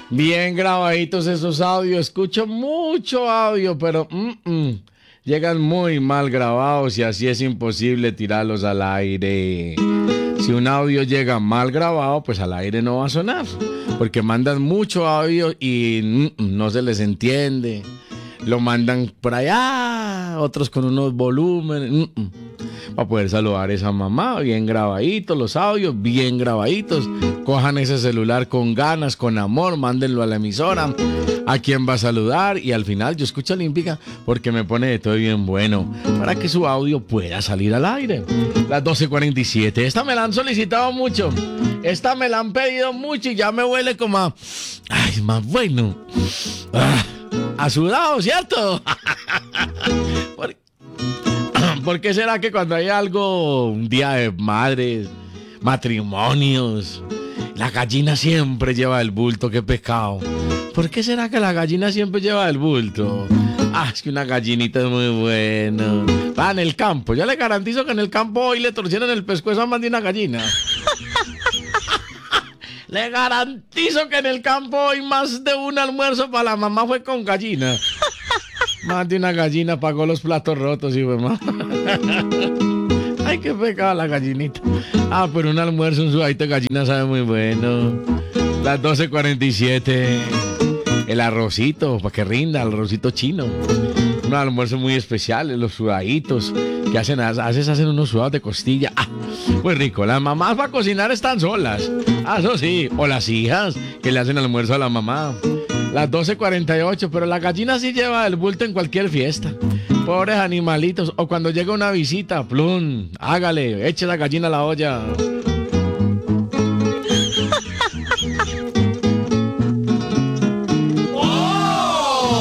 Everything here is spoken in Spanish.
Bien grabaditos esos audios. Escucho mucho audio, pero llegan muy mal grabados y así es imposible tirarlos al aire. Si un audio llega mal grabado, pues al aire no va a sonar, porque mandan mucho audio y no se les entiende. Lo mandan por allá, otros con unos volúmenes. Para poder saludar a esa mamá, bien grabaditos los audios, bien grabaditos. Cojan ese celular con ganas, con amor, mándenlo a la emisora. A quien va a saludar y al final yo escucho Olímpica porque me pone de todo bien bueno para que su audio pueda salir al aire. Las 12:47. Esta me la han solicitado mucho. Esta me la han pedido mucho y ya me huele como a... Ay, más bueno. A sudado, ¿cierto? ¿Por qué será que cuando hay algo, un día de madres, matrimonios, la gallina siempre lleva el bulto? ¡Qué pecado! ¿Por qué será que la gallina siempre lleva el bulto? Es que una gallinita es muy buena. Va en el campo. Yo le garantizo que en el campo hoy le torcieron el pescuezo a más de una gallina. Le garantizo que en el campo hoy más de un almuerzo para la mamá fue con gallina. Más de una gallina pagó los platos rotos y mamá. Ay, qué pecado la gallinita. Pero un almuerzo, un sudadito de gallina sabe muy bueno. Las 12:47. El arrocito, para que rinda, el arrocito chino. Un almuerzo muy especial, los sudaditos que hacen unos sudados de costilla. Muy rico. Las mamás para cocinar están solas. Eso sí. O las hijas que le hacen almuerzo a la mamá. Las 12:48, pero la gallina sí lleva el bulto en cualquier fiesta. Pobres animalitos. O cuando llega una visita, plum, hágale, eche la gallina a la olla.